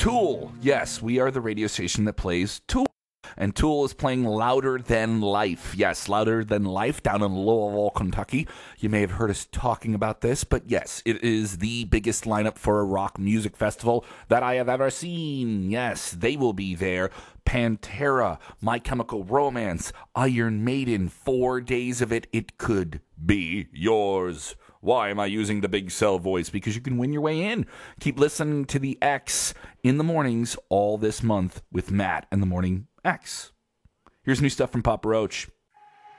Tool. Yes, we are the radio station that plays Tool. And Tool is playing Louder Than Life. Yes, Louder Than Life down in Louisville, Kentucky. You may have heard us talking about this, but yes, it is the biggest lineup for a rock music festival that I have ever seen. Yes, they will be there. Pantera, My Chemical Romance, Iron Maiden, 4 days of it. It could be yours. Why am I using the big cell voice? Because you can win your way in. Keep listening to the X in the mornings all this month with Matt and the Morning X. Here's new stuff from Papa Roach.